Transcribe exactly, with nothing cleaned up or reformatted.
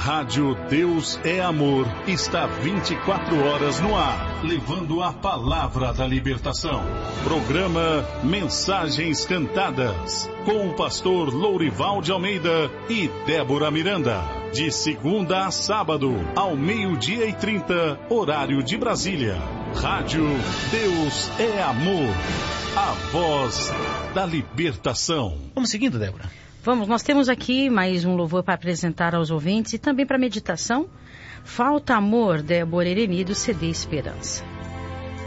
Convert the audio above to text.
Rádio Deus é Amor está vinte e quatro horas no ar, levando a palavra da libertação. Programa Mensagens Cantadas, com o pastor Lourival de Almeida e Débora Miranda. De segunda a sábado, ao meio-dia e trinta, horário de Brasília. Rádio Deus é Amor, a voz da libertação. Vamos seguindo, Débora. Vamos, nós temos aqui mais um louvor para apresentar aos ouvintes e também para meditação. Falta Amor, Débora Ereni, do C D Esperança.